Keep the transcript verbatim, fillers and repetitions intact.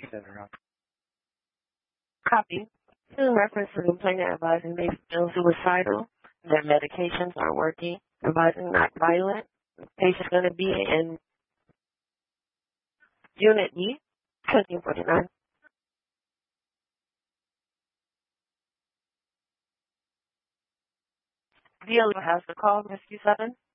Copy. In reference to the complainant advising they feel suicidal, their medications aren't working, advising not violent. Patient's going to be in Unit E, fifteen forty-nine. V L has the call, Rescue seven.